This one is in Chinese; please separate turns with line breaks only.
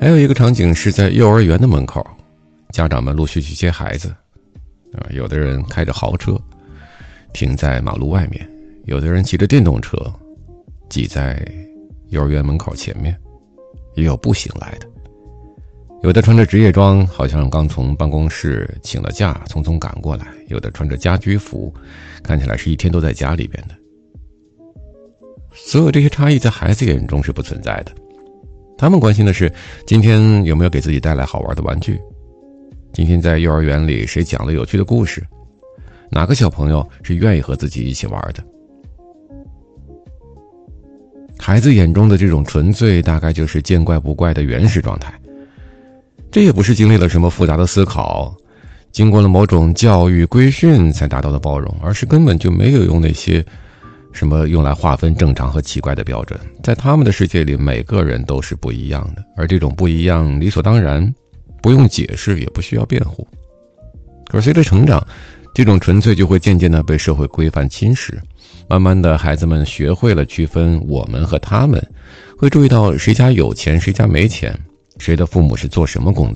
还有一个场景是在幼儿园的门口，家长们陆续去接孩子，有的人开着豪车停在马路外面，有的人骑着电动车挤在幼儿园门口前面，也有步行来的，有的穿着职业装，好像刚从办公室请了假匆匆赶过来，有的穿着家居服，看起来是一天都在家里边的。所有这些差异在孩子眼中是不存在的，他们关心的是今天有没有给自己带来好玩的玩具，今天在幼儿园里谁讲了有趣的故事，哪个小朋友是愿意和自己一起玩的。孩子眼中的这种纯粹，大概就是见怪不怪的原始状态。这也不是经历了什么复杂的思考，经过了某种教育规训才达到的包容，而是根本就没有用那些什么用来划分正常和奇怪的标准。在他们的世界里，每个人都是不一样的，而这种不一样理所当然，不用解释，也不需要辩护。可是随着成长，这种纯粹就会渐渐地被社会规范侵蚀，慢慢的孩子们学会了区分我们和他们，会注意到谁家有钱谁家没钱，谁的父母是做什么工作。